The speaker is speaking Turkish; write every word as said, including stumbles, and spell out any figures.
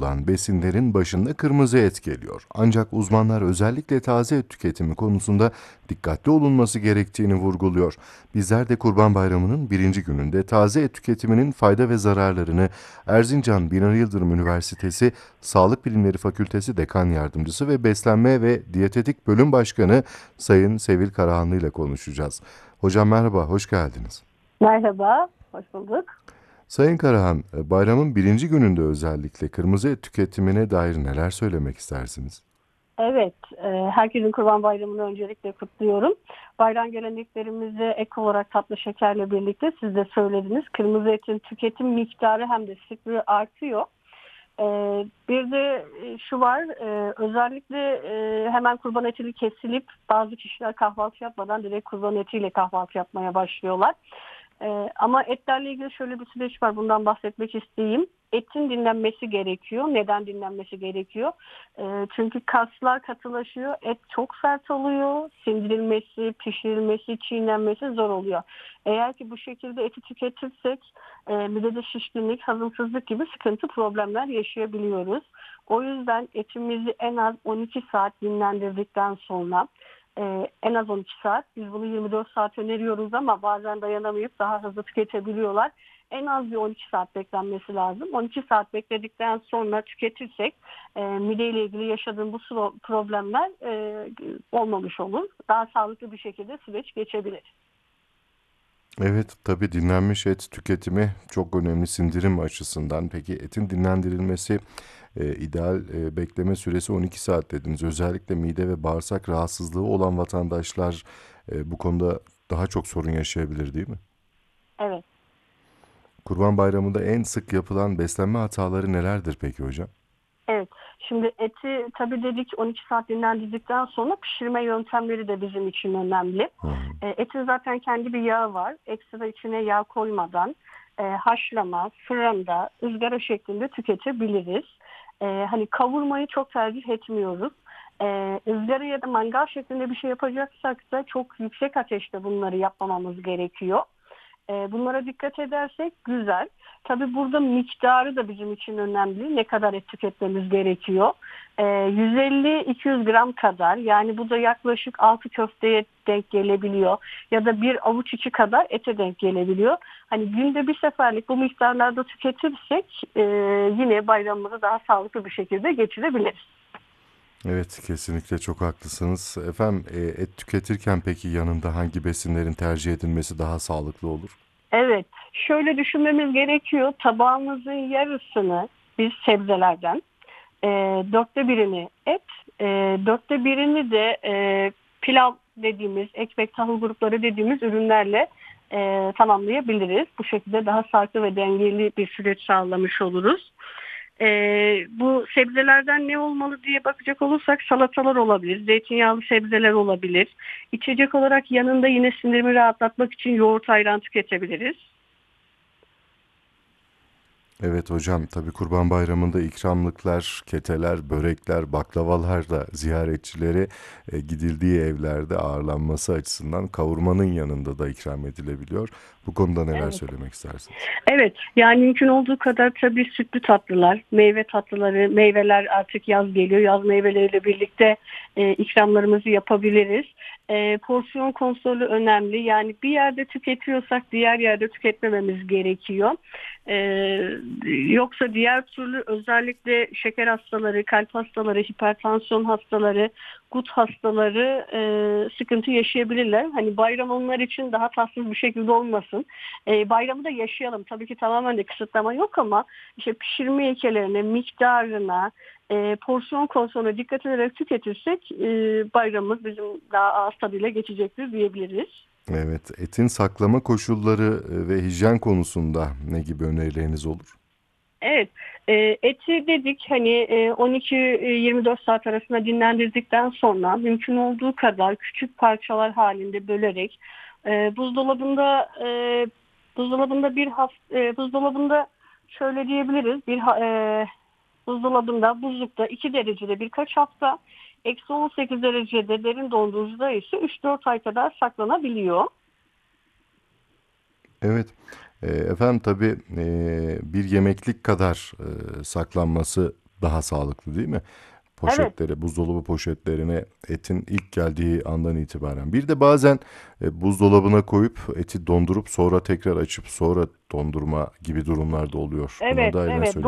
bulunan besinlerin başında kırmızı et geliyor. Ancak uzmanlar özellikle taze et tüketimi konusunda dikkatli olunması gerektiğini vurguluyor. Bizler de Kurban Bayramı'nın birinci gününde taze et tüketiminin fayda ve zararlarını Erzincan Binali Yıldırım Üniversitesi Sağlık Bilimleri Fakültesi Dekan Yardımcısı ve Beslenme ve Diyetetik Bölüm Başkanı Sayın Sevil Karahanlı ile konuşacağız. Hocam merhaba, hoş geldiniz. Merhaba, hoş bulduk. Sayın Karahan, bayramın birinci gününde özellikle kırmızı et tüketimine dair neler söylemek istersiniz? Evet, e, herkesin Kurban Bayramı'nı öncelikle kutluyorum. Bayram geleneklerimize ek olarak tatlı şekerle birlikte siz de söylediniz. Kırmızı etin tüketim miktarı hem de sıklığı artıyor. E, bir de şu var, e, özellikle e, hemen kurban etini kesilip bazı kişiler kahvaltı yapmadan direkt kurban etiyle kahvaltı yapmaya başlıyorlar. Ee, ama etlerle ilgili şöyle bir süreç var. Bundan bahsetmek isteyeyim. Etin dinlenmesi gerekiyor. Neden dinlenmesi gerekiyor? Ee, çünkü kaslar katılaşıyor. Et çok sert oluyor. Sindirilmesi, pişirilmesi, çiğnenmesi zor oluyor. Eğer ki bu şekilde eti tüketirsek e, midede şişkinlik, hazımsızlık gibi sıkıntı problemler yaşayabiliyoruz. O yüzden etimizi en az on iki saat dinlendirdikten sonra Ee, en az on iki saat. Biz bunu yirmi dört saat öneriyoruz ama bazen dayanamayıp daha hızlı tüketebiliyorlar. En az bir on iki saat beklenmesi lazım. on iki saat bekledikten sonra tüketirsek e, mide ile ilgili yaşadığım bu problemler e, olmamış olur. Daha sağlıklı bir şekilde süreç geçebilir. Evet, tabii dinlenmiş et tüketimi çok önemli sindirim açısından. Peki etin dinlendirilmesi e, ideal e, bekleme süresi on iki saat dediniz. Özellikle mide ve bağırsak rahatsızlığı olan vatandaşlar e, bu konuda daha çok sorun yaşayabilir değil mi? Evet. Kurban Bayramı'nda en sık yapılan beslenme hataları nelerdir peki hocam? Evet. Şimdi eti tabii dedik on iki saat dinlendirdikten sonra pişirme yöntemleri de bizim için önemli. Hı hı. E, etin zaten kendi bir yağı var. Ekstra içine yağ koymadan e, haşlama, fırında, ızgara şeklinde tüketebiliriz. E, hani kavurmayı çok tercih etmiyoruz. E, ızgara ya da mangal şeklinde bir şey yapacaksak da çok yüksek ateşte bunları yapmamamız gerekiyor. E, bunlara dikkat edersek güzel. Tabii burada miktarı da bizim için önemli. Ne kadar et tüketmemiz gerekiyor? E, yüz elli iki yüz gram kadar, yani bu da yaklaşık altı köfteye denk gelebiliyor. Ya da bir avuç içi kadar ete denk gelebiliyor. Hani günde bir seferlik bu miktarlarda tüketirsek e, yine bayramımızı daha sağlıklı bir şekilde geçirebiliriz. Evet, kesinlikle çok haklısınız. Efendim, e, et tüketirken peki yanında hangi besinlerin tercih edilmesi daha sağlıklı olur? Evet, şöyle düşünmemiz gerekiyor. Tabağımızın yarısını biz sebzelerden, E, dörtte birini et, e, dörtte birini de e, pilav dediğimiz, ekmek tahıl grupları dediğimiz ürünlerle e, tamamlayabiliriz. Bu şekilde daha sağlıklı ve dengeli bir süreç sağlamış oluruz. E, bu sebzelerden ne olmalı diye bakacak olursak salatalar olabilir, zeytinyağlı sebzeler olabilir. İçecek olarak yanında yine sindirimi rahatlatmak için yoğurt ayran tüketebiliriz. Evet hocam, tabii Kurban Bayramı'nda ikramlıklar, keteler, börekler, baklavalar da ziyaretçilere e, gidildiği evlerde ağırlanması açısından kavurmanın yanında da ikram edilebiliyor. Bu konuda neler Evet. söylemek istersiniz? Evet, yani mümkün olduğu kadar tabii sütlü tatlılar, meyve tatlıları, meyveler artık yaz geliyor. Yaz meyveleriyle birlikte e, ikramlarımızı yapabiliriz. E, porsiyon kontrolü önemli. Yani bir yerde tüketiyorsak diğer yerde tüketmememiz gerekiyor. E, Yoksa diğer türlü özellikle şeker hastaları, kalp hastaları, hipertansiyon hastaları, gut hastaları e, sıkıntı yaşayabilirler. Hani bayram onlar için daha tatsız bir şekilde olmasın. E, bayramı da yaşayalım. Tabii ki tamamen de kısıtlama yok ama işte pişirme ilkelerine, miktarına, e, porsiyon kontrolüne dikkat ederek tüketirsek e, bayramımız bizim daha ağız tadıyla geçecektir diyebiliriz. Evet, etin saklama koşulları e, ve hijyen konusunda ne gibi önerileriniz olur? Evet, e, eti dedik hani e, on iki yirmi dört saat arasında dinlendirdikten sonra mümkün olduğu kadar küçük parçalar halinde bölerek e, buzdolabında e, buzdolabında bir hafta e, buzdolabında şöyle diyebiliriz bir ha- e, buzdolabında buzlukta iki derecede birkaç hafta, eksi on sekiz derecede derin dondurucuda ise üç dört ay kadar saklanabiliyor. Evet, e, efendim tabii e, bir yemeklik kadar e, saklanması daha sağlıklı değil mi? Evet. Poşetlere, buzdolabı poşetlerine etin ilk geldiği andan itibaren. Bir de bazen e, buzdolabına koyup eti dondurup sonra tekrar açıp sonra dondurma gibi durumlar da oluyor. Buna Evet, dair ne evet. söylemek